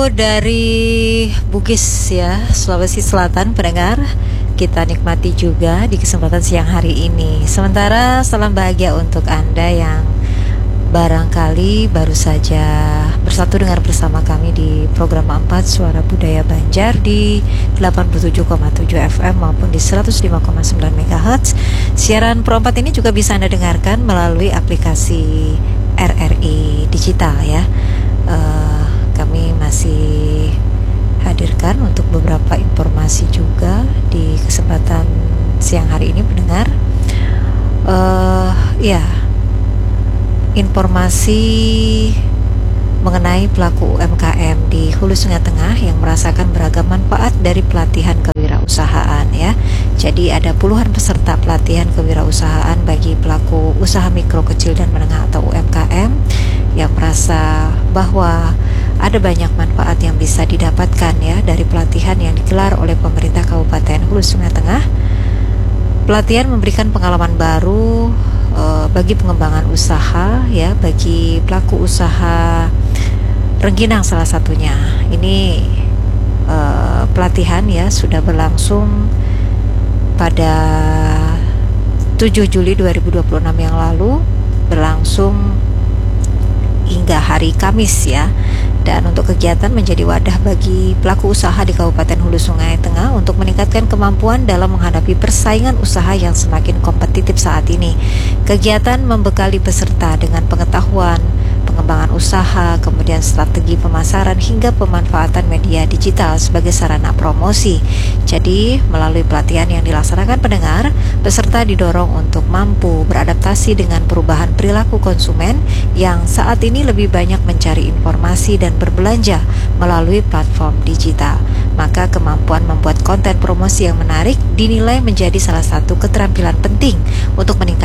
dari Bugis ya, Sulawesi Selatan pendengar. Kita nikmati juga di kesempatan siang hari ini. Sementara salam bahagia untuk Anda yang barangkali baru saja bersatu dengar bersama kami di program 4 Suara Budaya Banjar di 87,7 FM maupun di 105,9 MHz. Siaran Pro 4 ini juga bisa Anda dengarkan melalui aplikasi RRI Digital ya. Kami masih hadirkan untuk beberapa informasi juga di kesempatan siang hari ini pendengar. Informasi mengenai pelaku UMKM di Hulu Sungai Tengah yang merasakan beragam manfaat dari pelatihan kewirausahaan ya. Jadi ada puluhan peserta pelatihan kewirausahaan bagi pelaku usaha mikro, kecil dan menengah atau UMKM yang merasa bahwa ada banyak manfaat yang bisa didapatkan ya dari pelatihan yang digelar oleh pemerintah Kabupaten Hulu Sungai Tengah. Pelatihan memberikan pengalaman baru bagi pengembangan usaha ya, bagi pelaku usaha rengginang salah satunya. Ini pelatihan ya sudah berlangsung pada 7 Juli 2026 yang lalu, berlangsung hingga hari Kamis ya. Dan untuk kegiatan menjadi wadah bagi pelaku usaha di Kabupaten Hulu Sungai Tengah untuk meningkatkan kemampuan dalam menghadapi persaingan usaha yang semakin kompetitif saat ini. Kegiatan membekali peserta dengan pengetahuan pengembangan usaha, kemudian strategi pemasaran hingga pemanfaatan media digital sebagai sarana promosi. Jadi, melalui pelatihan yang dilaksanakan pendengar, peserta didorong untuk mampu beradaptasi dengan perubahan perilaku konsumen yang saat ini lebih banyak mencari informasi dan berbelanja melalui platform digital. Maka kemampuan membuat konten promosi yang menarik dinilai menjadi salah satu keterampilan penting untuk meningkatkan